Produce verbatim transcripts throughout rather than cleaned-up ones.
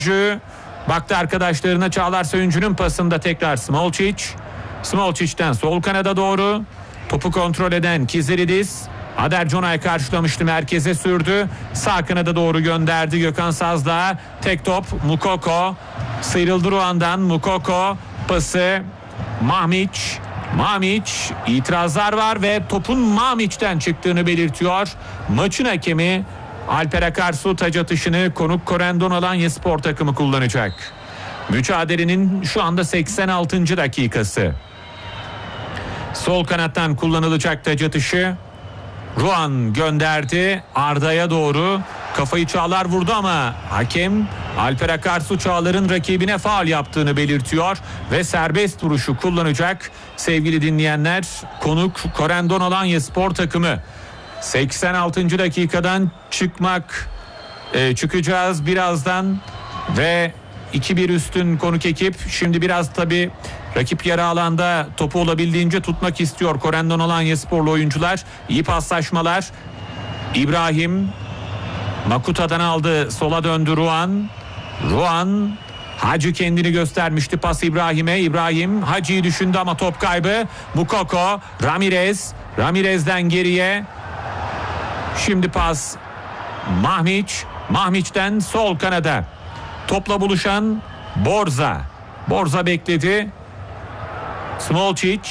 Baktı arkadaşlarına, Çağlar Söyüncü'nün pasında tekrar Smolcic. Smolcic'ten sol kanada doğru. Topu kontrol eden Kiziridis. Ader Conay karşılamıştı, merkeze sürdü. Sağ kanada doğru gönderdi Gökhan Sazdağ. Tek top Mukoko. Sıyrıldı Ruan'dan Mukoko. Pası Mahmiç. Mahmiç, itirazlar var ve topun Mahmiç'ten çıktığını belirtiyor. Maçın hakemi Alper Akarsu. Taç atışını konuk Corendon Alanyaspor takımı kullanacak. Mücadelenin şu anda seksen altıncı dakikası. Sol kanattan kullanılacak taç atışı. Ruan gönderdi Arda'ya doğru. Kafayı Çağlar vurdu ama hakem Alper Akarsu Çağlar'ın rakibine faul yaptığını belirtiyor ve serbest vuruşu kullanacak. Sevgili dinleyenler, konuk Corendon Alanyaspor takımı. seksen altıncı dakikadan çıkmak e, çıkacağız birazdan ve iki bir üstün konuk ekip. Şimdi biraz tabii rakip yarı alanda topu olabildiğince tutmak istiyor Corendon Alanyasporlu oyuncular. İyi paslaşmalar. İbrahim Makuta'dan aldı, sola döndü Ruan. Ruan, Hacı kendini göstermişti, pas İbrahim'e. İbrahim Hacı'yı düşündü ama top kaybı. Mukoko, Ramirez. Ramirez'den geriye. Şimdi pas Mahmiç. Mahmiç'ten sol kanada. Topla buluşan Borza. Borza bekledi. Smolcic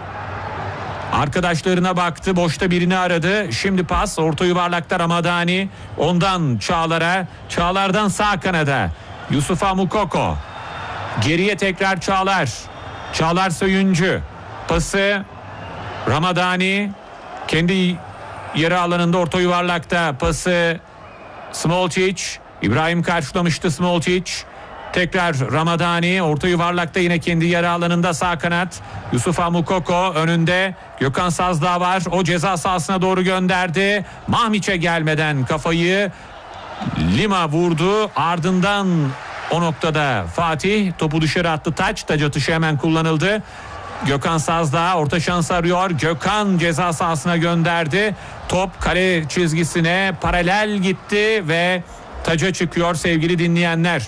arkadaşlarına baktı, boşta birini aradı. Şimdi pas orta yuvarlakta Ramadani. Ondan Çağlar'a. Çağlar'dan sağ kanada Yusufa Mukoko. Geriye tekrar Çağlar. Çağlar Söyüncü. Pası Ramadani. Kendi yarı alanında orta yuvarlakta pası Smolcic. İbrahim karşılamıştı Smolcic. Tekrar Ramadani, orta yuvarlakta yine kendi yarı alanında sağ kanat. Yusufa Mukoko önünde. Gökhan Sazdağ var. O ceza sahasına doğru gönderdi. Mahmiç'e gelmeden kafayı Lima vurdu. Ardından o noktada Fatih topu dışarı attı. Taç, taç atışı hemen kullanıldı. Gökhan Sazdağ orta şans arıyor. Gökhan ceza sahasına gönderdi. Top kale çizgisine paralel gitti ve taca çıkıyor sevgili dinleyenler.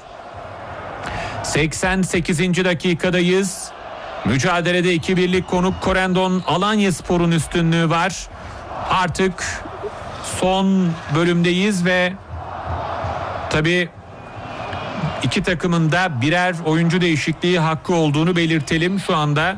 seksen sekizinci dakikadayız. Mücadelede iki birlik konuk Corendon Alanyaspor'un üstünlüğü var. Artık son bölümdeyiz ve tabii iki takımın da birer oyuncu değişikliği hakkı olduğunu belirtelim şu anda.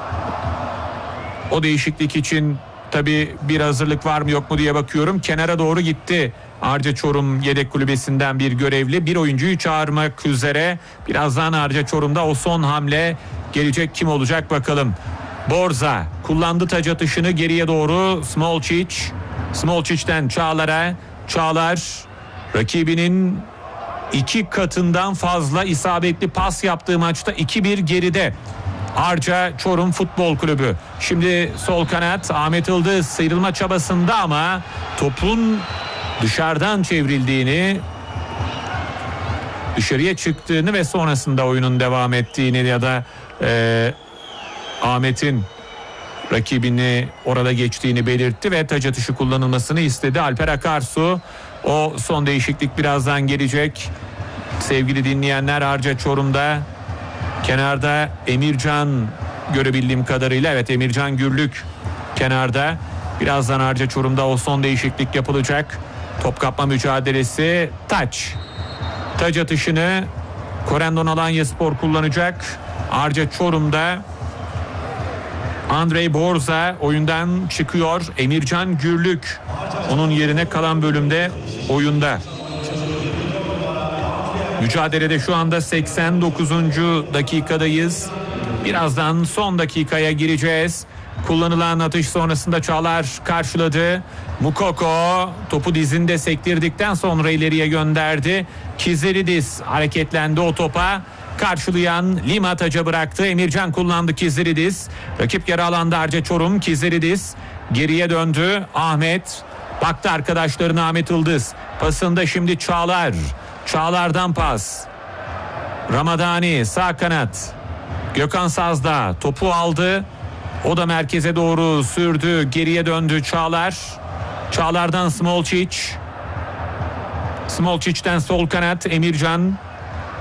O değişiklik için tabii bir hazırlık var mı yok mu diye bakıyorum. Kenara doğru gitti Arca Çorum yedek kulübesinden bir görevli. Bir oyuncuyu çağırmak üzere. Birazdan Arca Çorum'da o son hamle gelecek, kim olacak bakalım. Borza kullandı taç atışını geriye doğru. Smolcic. Smolcic'ten Çağlar'a. Çağlar rakibinin iki katından fazla isabetli pas yaptığı maçta iki bir geride. Arca Çorum Futbol Kulübü. Şimdi sol kanat Ahmet Yıldız sıyrılma çabasında ama topun dışarıdan çevrildiğini, dışarıya çıktığını ve sonrasında oyunun devam ettiğini ya da e, Ahmet'in rakibini orada geçtiğini belirtti ve taç atışı kullanılmasını istedi Alper Akarsu. O son değişiklik birazdan gelecek. Sevgili dinleyenler, Arca Çorum'da kenarda Emircan görebildiğim kadarıyla, evet Emircan Gürlük kenarda. Birazdan Arca Çorum'da o son değişiklik yapılacak. Top kapma mücadelesi, taç. Taç atışını Corendon Alanyaspor kullanacak. Arca Çorum'da Andrei Borza oyundan çıkıyor. Emircan Gürlük onun yerine kalan bölümde oyunda. Mücadelede şu anda seksen dokuzuncu dakikadayız. Birazdan son dakikaya gireceğiz. Kullanılan atış sonrasında Çağlar karşıladı. Mukoko topu dizinde sektirdikten sonra ileriye gönderdi. Kiziridis hareketlendi o topa. Karşılayan Lima taca bıraktı. Emircan kullandı Kiziridis. Rakip yarı alanda Arca Çorum. Kiziridis geriye döndü. Ahmet baktı arkadaşlarına, Ahmet Yıldız. Pasında şimdi Çağlar. Çağlar'dan pas. Ramadani sağ kanat. Gökhan Sazdağ topu aldı. O da merkeze doğru sürdü. Geriye döndü Çağlar. Çağlar'dan Smolcic. Smolcic'ten sol kanat Emircan.